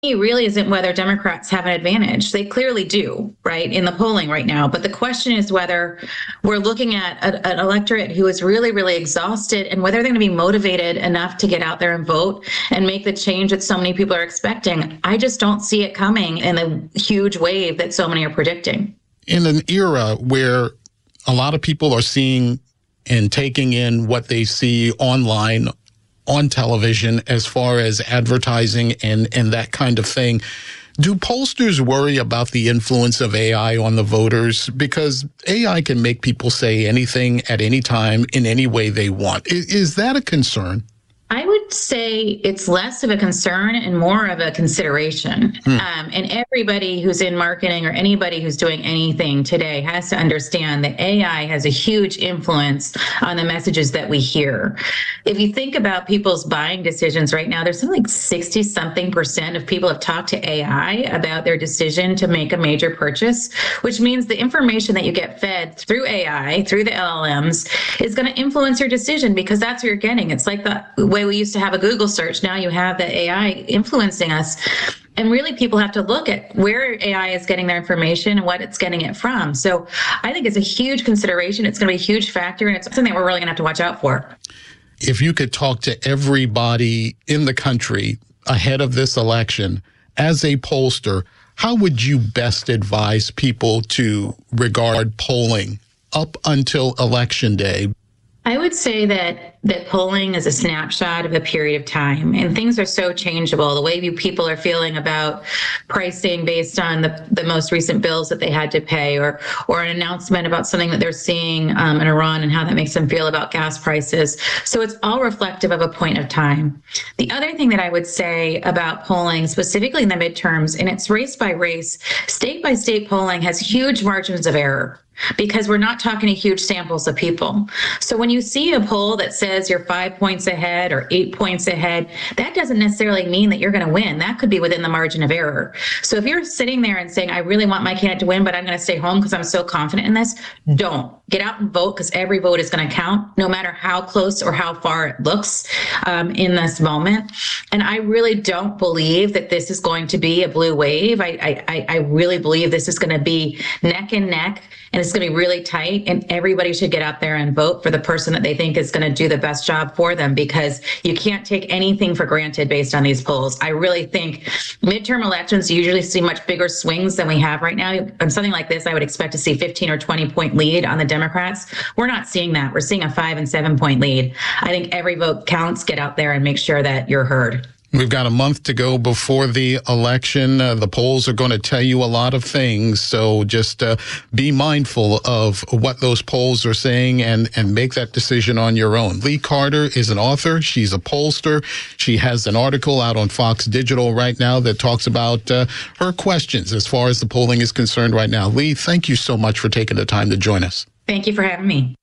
really isn't whether Democrats have an advantage. They clearly do, right, in the polling right now. But the question is whether we're looking at an electorate who is really, really exhausted and whether they're going to be motivated enough to get out there and vote and make the change that so many people are expecting. I just don't see it coming in the huge wave that so many are predicting. In an era where a lot of people are seeing and taking in what they see online, on television, as far as advertising and that kind of thing, do pollsters worry about the influence of AI on the voters? Because AI can make people say anything at any time in any way they want. Is that a concern? I would say it's less of a concern and more of a consideration. And everybody who's in marketing or anybody who's doing anything today has to understand that AI has a huge influence on the messages that we hear. If you think about people's buying decisions right now, there's something like 60-something% of people have talked to AI about their decision to make a major purchase, which means the information that you get fed through AI, through the LLMs, is going to influence your decision because that's what you're getting. It's like the way we used to have a Google search. Now you have the AI influencing us. And really, people have to look at where AI is getting their information and what it's getting it from. So I think it's a huge consideration. It's going to be a huge factor, and it's something that we're really going to have to watch out for. If you could talk to everybody in the country ahead of this election, as a pollster, how would you best advise people to regard polling up until Election Day? I would say that polling is a snapshot of a period of time, and things are so changeable. The way people are feeling about pricing based on the most recent bills that they had to pay, or an announcement about something that they're seeing in Iran and how that makes them feel about gas prices. So it's all reflective of a point of time. The other thing that I would say about polling, specifically in the midterms, and it's race by race, state by state polling has huge margins of error, because we're not talking to huge samples of people. So when you see a poll that says you're 5 points ahead or 8 points ahead, that doesn't necessarily mean that you're going to win. That could be within the margin of error. So if you're sitting there and saying, I really want my candidate to win, but I'm going to stay home because I'm so confident in this, don't. Get out and vote, because every vote is going to count, no matter how close or how far it looks in this moment. And I really don't believe that this is going to be a blue wave. I really believe this is going to be neck and neck, and it's going to be really tight, and everybody should get out there and vote for the person that they think is going to do the best job for them, because you can't take anything for granted based on these polls. I really think midterm elections usually see much bigger swings than we have right now. And something like this, I would expect to see 15 or 20 point lead on the Democrats. We're not seeing that. We're seeing a 5 and 7 point lead. I think every vote counts. Get out there and make sure that you're heard. We've got a month to go before the election. The polls are going to tell you a lot of things. So just be mindful of what those polls are saying and make that decision on your own. Lee Carter is an author. She's a pollster. She has an article out on Fox Digital right now that talks about her questions as far as the polling is concerned right now. Lee, thank you so much for taking the time to join us. Thank you for having me.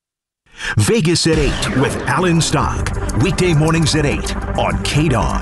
Vegas at 8 with Alan Stock. Weekday mornings at 8 on KDON.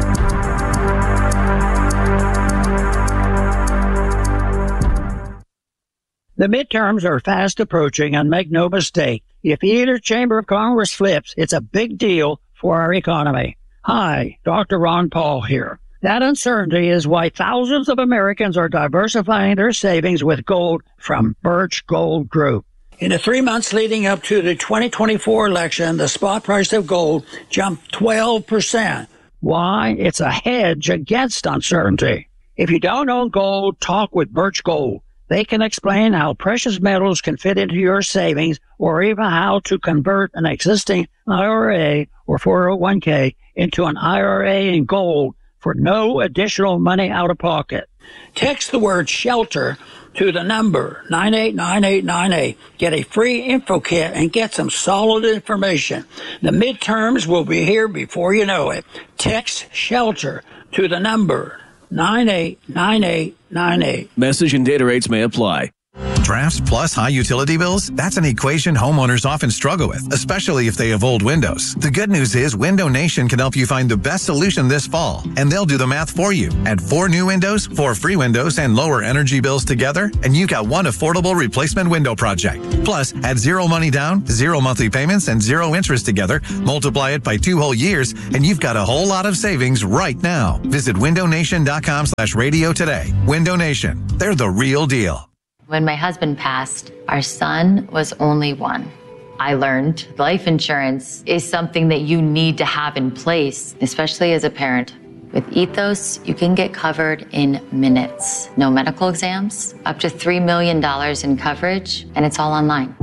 The midterms are fast approaching, and make no mistake, if either chamber of Congress flips, it's a big deal for our economy. Hi, Dr. Ron Paul here. That uncertainty is why thousands of Americans are diversifying their savings with gold from Birch Gold Group. In the 3 months leading up to the 2024 election, the spot price of gold jumped 12%. Why? It's a hedge against uncertainty. If you don't own gold, talk with Birch Gold. They can explain how precious metals can fit into your savings, or even how to convert an existing IRA or 401k into an IRA in gold for no additional money out of pocket. Text the word SHELTER to the number 989898. Get a free info kit and get some solid information. The midterms will be here before you know it. Text SHELTER to the number 989898. Message and data rates may apply. drafts plus high utility bills? That's an equation homeowners often struggle with, especially if they have old windows. The good news is Window Nation can help you find the best solution this fall, and they'll do the math for you. Add 4 new windows, 4 free windows, and lower energy bills together, and you got one affordable replacement window project. Plus, add 0 money down, 0 monthly payments, and 0 interest together, multiply it by 2 whole years, and you've got a whole lot of savings right now. Visit windownation.com/radio today. Window Nation. They're the real deal. When my husband passed, our son was only 1. I learned life insurance is something that you need to have in place, especially as a parent. With Ethos, you can get covered in minutes. No medical exams, up to $3 million in coverage, and it's all online.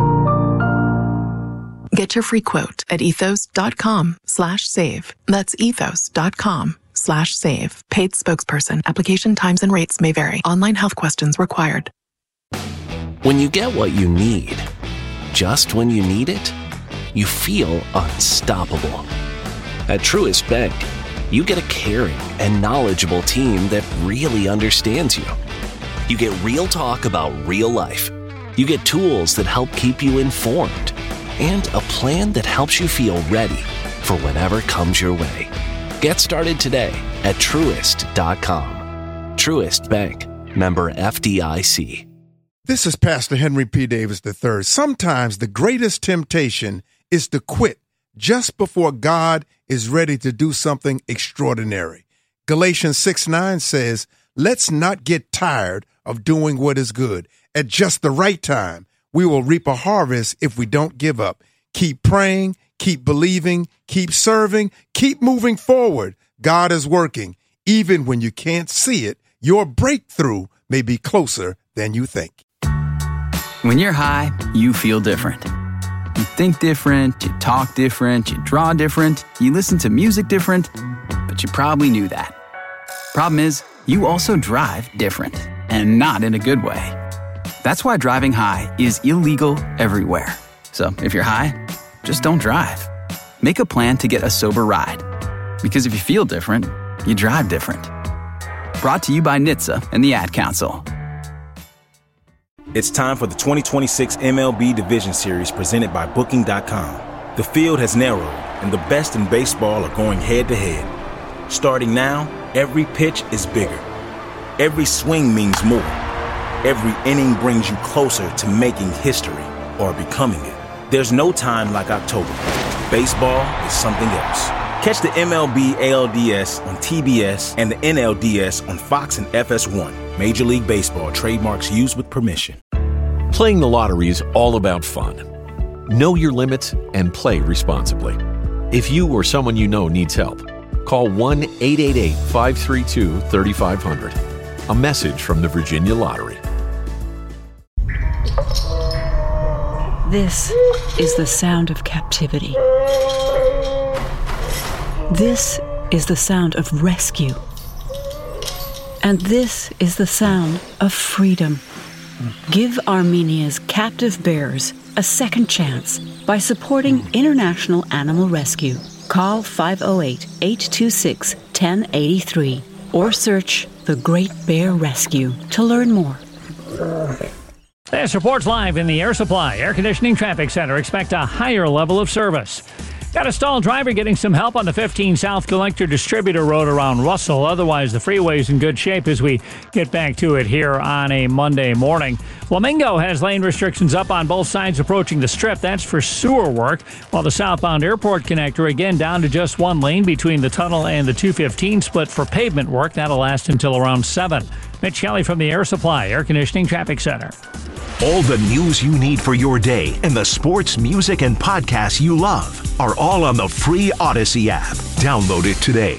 Get your free quote at ethos.com/save. That's ethos.com/save. Paid spokesperson. Application times and rates may vary. Online health questions required. When you get what you need, just when you need it, you feel unstoppable. At Truist Bank, you get a caring and knowledgeable team that really understands you. You get real talk about real life. You get tools that help keep you informed and a plan that helps you feel ready for whatever comes your way. Get started today at Truist.com. Truist Bank, member FDIC. This is Pastor Henry P. Davis III. Sometimes the greatest temptation is to quit just before God is ready to do something extraordinary. Galatians 6:9 says, let's not get tired of doing what is good. At just the right time, we will reap a harvest if we don't give up. Keep praying, keep believing, keep serving, keep moving forward. God is working. Even when you can't see it, your breakthrough may be closer than you think. When you're high, you feel different. You think different, you talk different, you draw different, you listen to music different, but you probably knew that. Problem is, you also drive different, and not in a good way. That's why driving high is illegal everywhere. So if you're high, just don't drive. Make a plan to get a sober ride. Because if you feel different, you drive different. Brought to you by NHTSA and the Ad Council. It's time for the 2026 MLB Division Series presented by Booking.com. The field has narrowed, and the best in baseball are going head-to-head. Starting now, every pitch is bigger. Every swing means more. Every inning brings you closer to making history or becoming it. There's no time like October. Baseball is something else. Catch the MLB ALDS on TBS and the NLDS on Fox and FS1. Major League Baseball trademarks used with permission. Playing the lottery is all about fun. Know your limits and play responsibly. If you or someone you know needs help, call 1-888-532-3500. A message from the Virginia Lottery. This is the sound of captivity. This is the sound of rescue. And this is the sound of freedom. Give Armenia's captive bears a second chance by supporting International Animal Rescue. Call 508-826-1083 or search The Great Bear Rescue to learn more. This reports live in the Air Supply Air Conditioning Traffic Center. Expect a higher level of service. Got a stalled driver getting some help on the 15 South Collector Distributor Road around Russell. Otherwise, the freeway's in good shape as we get back to it here on a Monday morning. Flamingo has lane restrictions up on both sides approaching the Strip. That's for sewer work, while the southbound airport connector again down to just one lane between the tunnel and the 215 split for pavement work. That'll last until around 7. Mitch Kelly from the Air Supply Air Conditioning Traffic Center. All the news you need for your day and the sports, music, and podcasts you love are all on the free Odyssey app. Download it today.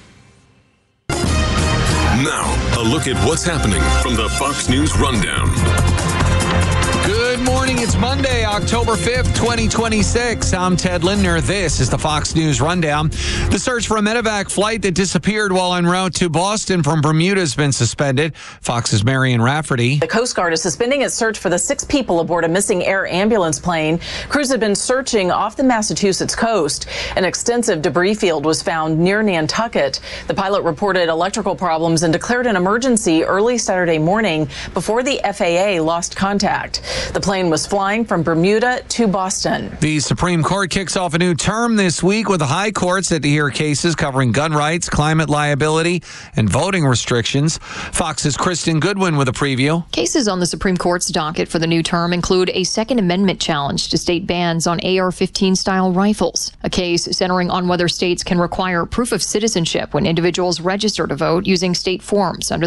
Now, a look at what's happening from the Fox News Rundown. Good morning. It's Monday, October 5th, 2026. I'm Ted Lindner. This is the Fox News Rundown. The search for a medevac flight that disappeared while en route to Boston from Bermuda has been suspended. Fox's Marion Rafferty. The Coast Guard is suspending its search for the 6 people aboard a missing air ambulance plane. Crews have been searching off the Massachusetts coast. An extensive debris field was found near Nantucket. The pilot reported electrical problems and declared an emergency early Saturday morning before the FAA lost contact contact. The plane was flying from Bermuda to Boston. The Supreme Court kicks off a new term this week with the high court set to hear cases covering gun rights, climate liability, and voting restrictions. Fox's Kristen Goodwin with a preview. Cases on the Supreme Court's docket for the new term include a Second Amendment challenge to state bans on AR-15 style rifles, a case centering on whether states can require proof of citizenship when individuals register to vote using state forms under